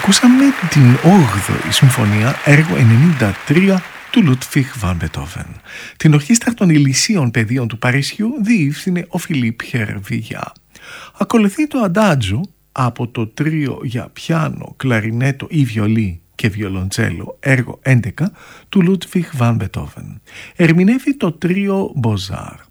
Ακούσαμε την 8η συμφωνία, έργο 93 του Λούτβιχ Βαν Μπετόβεν. Την ορχήστρα των Ηλυσίων Παιδείων του Παρισιού διεύθυνε ο Φιλίπ Χερβιγιά. Ακολουθεί το αντάτζο από το τρίο για πιάνο, κλαρινέτο ή βιολί και βιολοντσέλο, έργο 11 του Λούτβιχ Βαν Μπετόβεν. Ερμηνεύει το τρίο Μποζάρ.